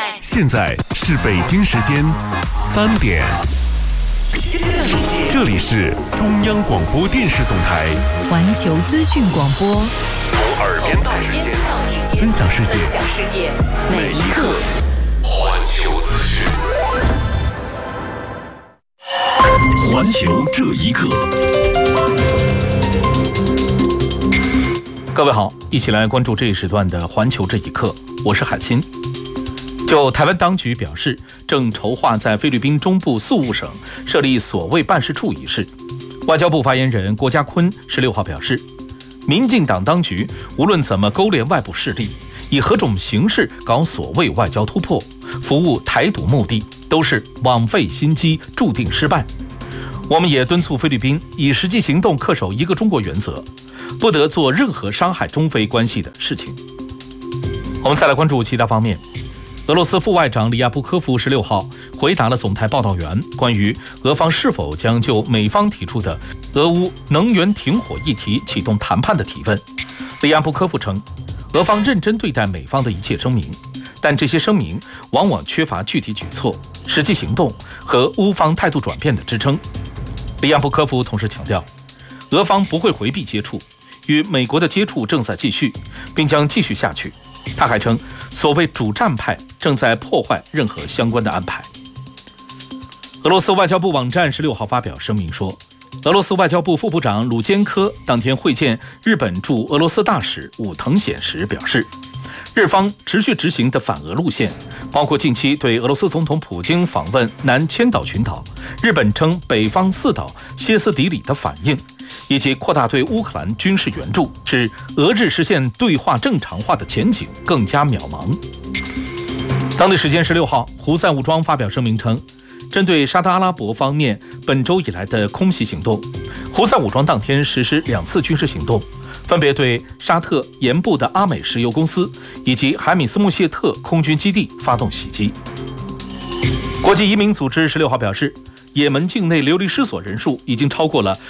现在是北京时间3点，这里是中央广播电视总台环球资讯广播， 从耳边到世界，分享世界，每一刻环球资讯。环球这一刻。 各位好，一起来关注这一时段的环球这一刻，我是海清。就台湾当局表示正筹划在菲律宾中部宿务省设立所谓办事处一事，外交部发言人郭家坤16号表示，民进党当局无论怎么勾连外部势力，以何种形式搞所谓外交突破，服务台独目的，都是枉费心机，注定失败。我们也敦促菲律宾以实际行动恪守一个中国原则，不得做任何伤害中菲关系的事情。我们再来关注其他方面。俄罗斯副外长里亚布科夫16号回答了总台报道员关于俄方是否将就美方提出的俄乌能源停火议题启动谈判的提问。里亚布科夫称，俄方认真对待美方的一切声明，但这些声明往往缺乏具体举措、实际行动和乌方态度转变的支撑。里亚布科夫同时强调，俄方不会回避接触，与美国的接触正在继续，并将继续下去。他还称，所谓主战派正在破坏任何相关的安排。俄罗斯外交部网站16号发表声明说，俄罗斯外交部副部长鲁坚科当天会见日本驻俄罗斯大使武藤显时表示，日方持续执行的反俄路线，包括近期对俄罗斯总统普京访问南千岛群岛，日本称北方四岛歇斯底里的反应，以及扩大对乌克兰军事援助，使俄日实现对话正常化的前景更加渺茫。当地时间16号，胡塞武装发表声明称，针对沙特阿拉伯方面本周以来的空袭行动，胡塞武装当天实施2次军事行动，分别对沙特盐部的阿美石油公司以及海米斯穆谢特空军基地发动袭击。国际移民组织16号表示，也门境内流离失所人数已经超过了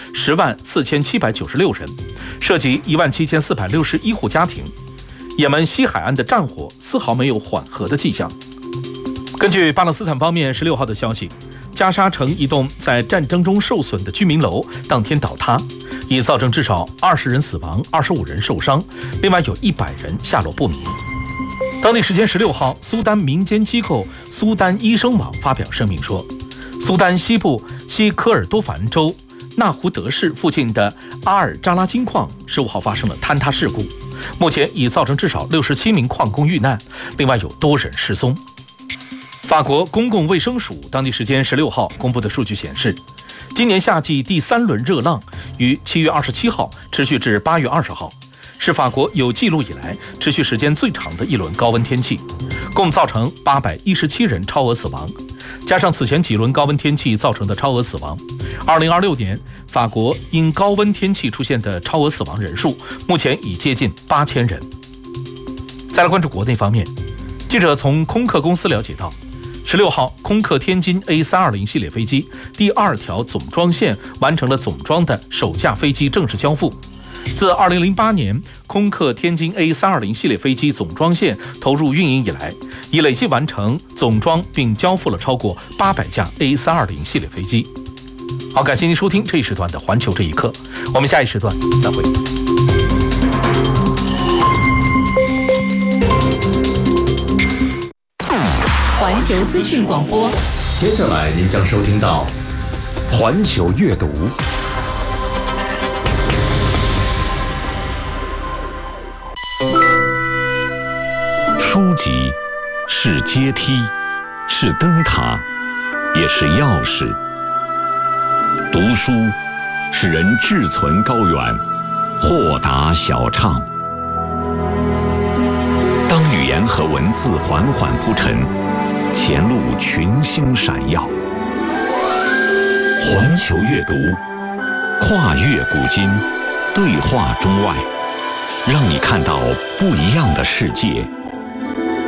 104796人，涉及17461户家庭。也门西海岸的战火丝毫没有缓和的迹象。根据巴勒斯坦方面16号的消息，加沙城一栋在战争中受损的居民楼当天倒塌，已造成至少20人死亡，25人受伤，另外有100人下落不明。当地时间16号，苏丹民间机构苏丹医生网发表声明说，苏丹西部西科尔多凡州纳胡德市附近的阿尔扎拉金矿15号发生了坍塌事故，目前已造成至少67名矿工遇难，另外有多人失踪。法国公共卫生署当地时间16号公布的数据显示，今年夏季第3轮热浪于7月27号持续至8月20号，是法国有记录以来持续时间最长的一轮高温天气，共造成817人超额死亡。加上此前几轮高温天气造成的超额死亡，2026年法国因高温天气出现的超额死亡人数目前已接近8000人。再来关注国内方面，记者从空客公司了解到，16号，空客天津 A320 系列飞机第2条总装线完成了总装的首架飞机正式交付。自2008年空客天津 A320 系列飞机总装线投入运营以来，已累计完成总装并交付了超过800架 A320 系列飞机。好，感谢您收听这一时段的环球这一刻，我们下一时段再会。 环球资讯广播， 接下来您将收听到环球阅读。 书籍是阶梯，是灯塔，也是钥匙。读书使人志存高远，豁达小畅。当语言和文字缓缓铺陈，前路群星闪耀。环球阅读，跨越古今，对话中外，让你看到不一样的世界。